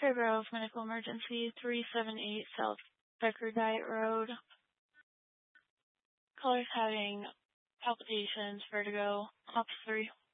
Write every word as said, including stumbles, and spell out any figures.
Trevor Medical Emergency, three seven eight South Becker Diet Road. Caller's having palpitations, vertigo, ops three.